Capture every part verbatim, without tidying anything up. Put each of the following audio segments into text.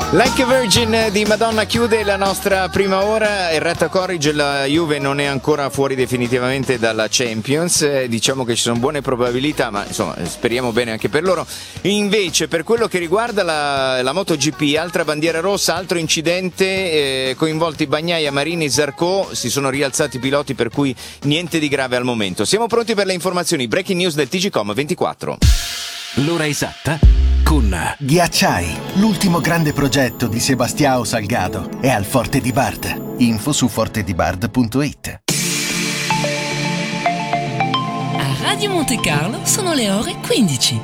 Like a Virgin di Madonna chiude la nostra prima ora. Errata corrige, la Juve non è ancora fuori definitivamente dalla Champions, eh, diciamo che ci sono buone probabilità, ma insomma speriamo bene anche per loro. Invece per quello che riguarda la, la MotoGP, altra bandiera rossa, altro incidente, eh, coinvolti Bagnaia, Marini, Zarco, si sono rialzati i piloti, per cui niente di grave al momento. Siamo pronti per le informazioni, breaking news del T G Com ventiquattro. L'ora esatta con Ghiacciai, l'ultimo grande progetto di Sebastião Salgado, è al Forte di Bard. Info su forte di bard punto it. A Radio Monte Carlo sono le ore quindici.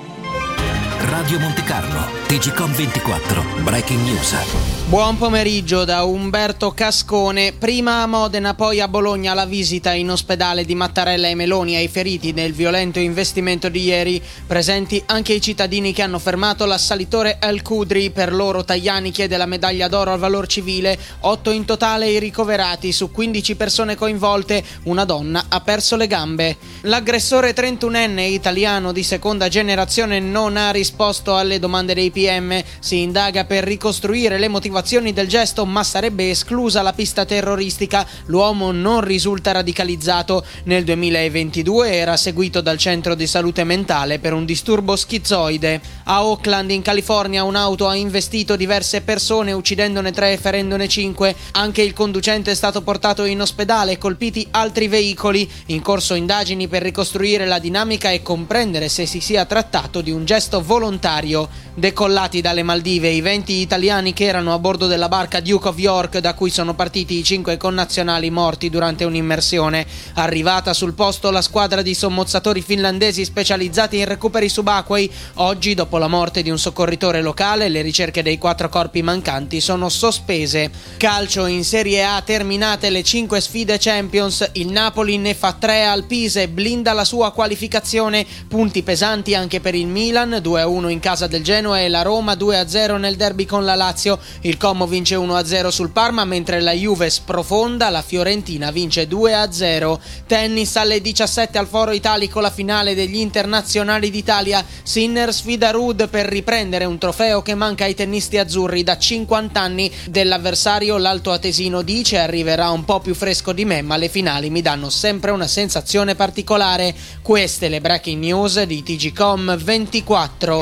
Radio Monte Carlo, T G Com ventiquattro, breaking news. Buon pomeriggio da Umberto Cascone. Prima a Modena, poi a Bologna la visita in ospedale di Mattarella e Meloni ai feriti nel violento investimento di ieri. Presenti anche i cittadini che hanno fermato l'assalitore El Khudri. Per loro Tajani chiede la medaglia d'oro al valor civile. Otto in totale i ricoverati. Su quindici persone coinvolte, una donna ha perso le gambe. L'aggressore trentunenne italiano di seconda generazione non ha risposto alle domande dei P M. Si indaga per ricostruire le motivazioni del gesto, ma sarebbe esclusa la pista terroristica. L'uomo non risulta radicalizzato. Nel duemilaventidue era seguito dal centro di salute mentale per un disturbo schizoide. A Oakland, in California, un'auto ha investito diverse persone, uccidendone tre e ferendone cinque. Anche il conducente è stato portato in ospedale, colpiti altri veicoli. In corso indagini per ricostruire la dinamica e comprendere se si sia trattato di un gesto volontario. Decollati dalle Maldive i venti italiani che erano a bordo della barca Duke of York, da cui sono partiti i cinque connazionali morti durante un'immersione. Arrivata sul posto la squadra di sommozzatori finlandesi specializzati in recuperi subacquei. Oggi, dopo la morte di un soccorritore locale, le ricerche dei quattro corpi mancanti sono sospese. Calcio, in Serie A terminate le cinque sfide Champions. Il Napoli ne fa tre al Pise, blinda la sua qualificazione. Punti pesanti anche per il Milan, due a uno in casa del Genoa, e la Roma due a zero nel derby con la Lazio. Il Como vince uno a zero sul Parma, mentre la Juve sprofonda, la Fiorentina vince due a zero. Tennis alle diciassette al Foro Italico, la finale degli internazionali d'Italia. Sinner sfida Ruud per riprendere un trofeo che manca ai tennisti azzurri da cinquanta anni. Dell'avversario l'alto atesino dice: arriverà un po' più fresco di me, ma le finali mi danno sempre una sensazione particolare. Queste le breaking news di T G Com ventiquattro.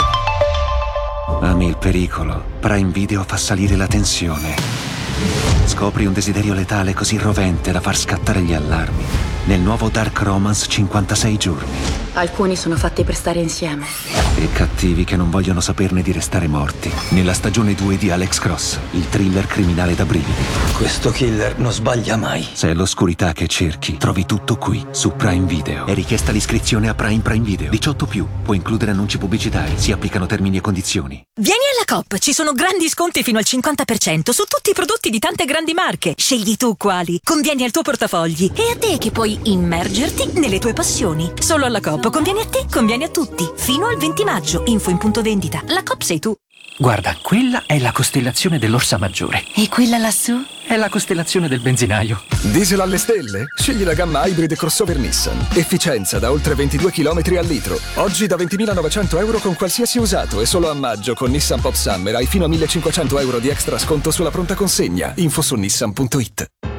Ami il pericolo, Prime Video fa salire la tensione. Scopri un desiderio letale così rovente da far scattare gli allarmi nel nuovo Dark Romance cinquantasei giorni. Alcuni sono fatti per stare insieme. E cattivi che non vogliono saperne di restare morti. Nella stagione due di Alex Cross, il thriller criminale da brividi. Questo killer non sbaglia mai. Se è l'oscurità che cerchi, trovi tutto qui, su Prime Video. È richiesta l'iscrizione a Prime Prime Video. diciotto più, può includere annunci pubblicitari. Si applicano termini e condizioni. Vieni alla Coop, ci sono grandi sconti fino al cinquanta per cento su tutti i prodotti di tante grandi marche. Scegli tu quali, convieni al tuo portafogli. E a te che puoi immergerti nelle tue passioni. Solo alla Coop conviene a te, conviene a tutti. Fino al venti maggio, info in punto vendita. La Coop sei tu. Guarda, quella è la costellazione dell'Orsa Maggiore. E quella lassù? È la costellazione del benzinaio. Diesel alle stelle? Scegli la gamma Hybrid crossover Nissan. Efficienza da oltre ventidue chilometri al litro. Oggi da ventimilanovecento euro con qualsiasi usato, e solo a maggio con Nissan Pop Summer hai fino a millecinquecento euro di extra sconto sulla pronta consegna. Info su nissan punto it.